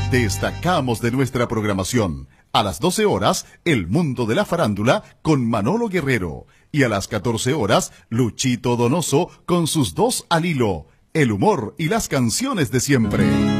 Destacamos de nuestra programación. A las 12 horas, El Mundo de la Farándula con Manolo Guerrero. Y a las 14 horas, Luchito Donoso con sus dos al hilo. El humor y las canciones de siempre.